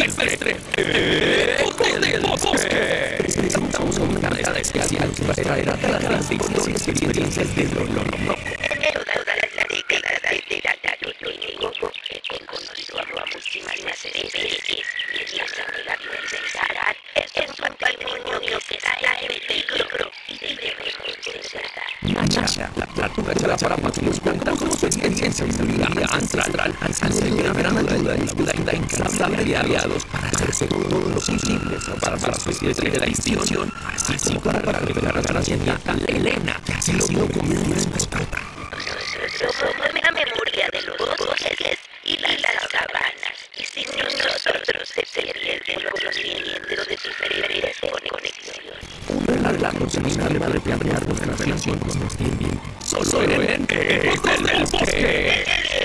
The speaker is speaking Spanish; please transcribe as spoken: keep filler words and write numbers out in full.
silvestre. ¡Ecos del bosque! Presentamos una carta especial para traer a cada transmisión experiencias de lo normal. Toda la década de la Gogo he conocido a muchísimas especies y las amigas del Sahara es un patrimonio que está en peligro y debemos conservar. Nacha, la turca para máximos cuentan con su experiencia en sabiduría ancestral, ancestral, gran ayuda en la vida incansable de aliados para hacer todo lo posible para para su especie de la extinción, así como para liberar a la científica Elena, que ha sido comida de mascota. Somos la memoria de los bosques y las sabanas, y sin nosotros se pierde el conocimiento de diferentes conexiones. Una relato seminario de plantear nuestra relación con los bien, solo en Ecos del Bosque.